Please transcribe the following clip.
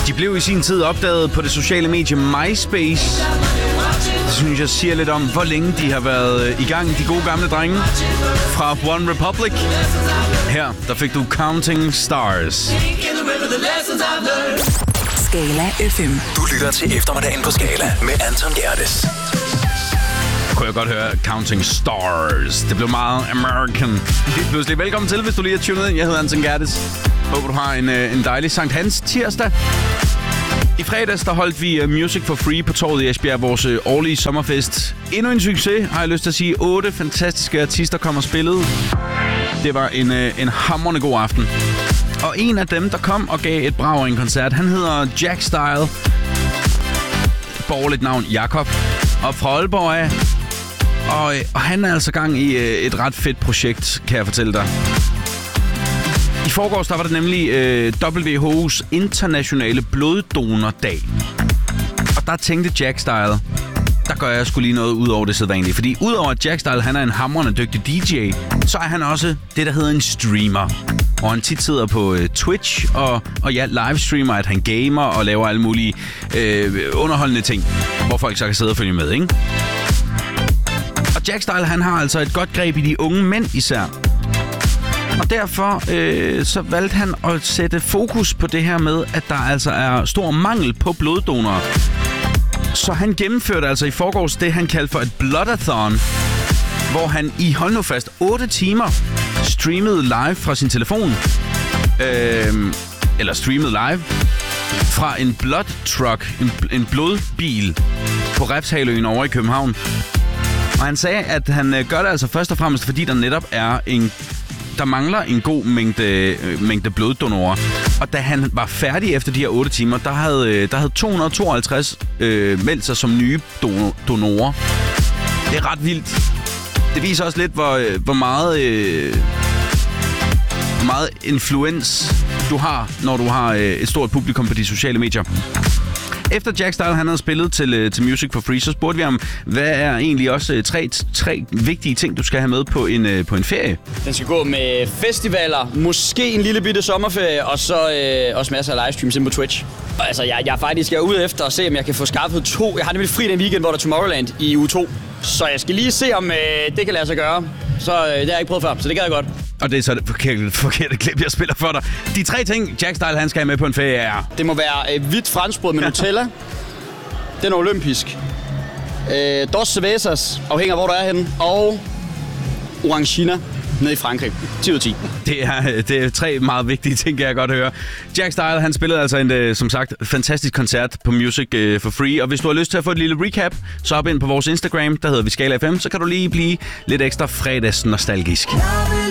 De blev i sin tid opdaget på det sociale medie MySpace. Det synes jeg siger lidt om, hvor længe de har været i gang, de gode gamle drenge. Fra One Republic. Her, der fik du Counting Stars. Skala FM. Du lytter til eftermiddagen på Skala med Anton Gerdes. Kunne jeg godt høre Counting Stars. Det blev meget American. Lige pludselig. Velkommen til, hvis du lige er tunet ind. Jeg hedder Anton Gerdes. Håber, du har en dejlig Sankt Hans tirsdag. I fredags, der holdt vi Music for Free på torvet i Esbjerg, vores årlige sommerfest. Endnu en succes, har jeg lyst til at sige. 8 fantastiske artister kom og spillede. Det var en hamrende god aften. Og en af dem, der kom og gav et brag af en koncert, han hedder Jack Style. Borgerligt navn Jakob. Og fra Aalborg af. Og han er altså gang i et ret fedt projekt, kan jeg fortælle dig. I forgårs, der var det nemlig WHO's internationale bloddonordag. Og der tænkte Jack Style, der gør jeg sgu lige noget ud over det sædvanlige. Fordi udover at Jack Style, han er en hamrende dygtig DJ, så er han også det, der hedder en streamer. Og han tit sidder på Twitch og ja, livestreamer, at han gamer og laver alle mulige underholdende ting, hvor folk så kan sidde og følge med, ikke? Og Jack Style, han har altså et godt greb i de unge mænd især. Og derfor så valgte han at sætte fokus på det her med, at der altså er stor mangel på bloddonorer. Så han gennemførte altså i forgårs det, han kaldte for et bloodathon, hvor han i, hold nu fast, 8 timer streamede live fra sin telefon. Eller streamede live fra en blood truck, en blodbil på Refshaleøen over i København. Og han sagde, at han gør det altså først og fremmest, fordi der netop er der mangler en god mængde bloddonorer. Og da han var færdig efter de her 8 timer, der havde 252 meldt sig som nye donorer. Det er ret vildt. Det viser også lidt, hvor meget influens du har, når du har et stort publikum på de sociale medier. Efter Jack Style, han havde spillet til Music for Free, så spurgte vi ham, hvad er egentlig også tre vigtige ting, du skal have med på en ferie? Den skal gå med festivaler, måske en lille bitte sommerferie, og så også masser af livestreams inde på Twitch. Altså, jeg er faktisk ude efter at se, om jeg kan få skaffet 2. Jeg har nemlig fri den weekend, hvor der er Tomorrowland i uge 2. Så jeg skal lige se, om det kan lade sig gøre. Så det har jeg ikke prøvet før, så det gad jeg godt. Og det er så det forkerte klip, jeg spiller for dig. De 3 ting, Jack Style, han skal have med på en ferie, er... Det må være hvidt franskbrød med Nutella. Den er olympisk. Dos cervezas, afhænger af hvor du er henne. Og Orangina nede i Frankrig. 10 ud af 10. Det er 3 meget vigtige ting, kan jeg godt høre. Jack Style, han spillede altså en, som sagt, fantastisk koncert på Music for Free. Og hvis du har lyst til at få et lille recap, så op ind på vores Instagram, der hedder vi Skala FM, så kan du lige blive lidt ekstra fredags nostalgisk.